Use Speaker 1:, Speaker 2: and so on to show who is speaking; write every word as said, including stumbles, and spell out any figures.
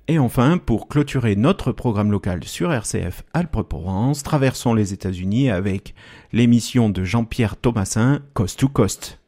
Speaker 1: Et enfin, pour clôturer notre programme local sur R C F Alpes-Provence, traversons les États-Unis avec l'émission de Jean-Pierre Thomassin, Coast to Coast.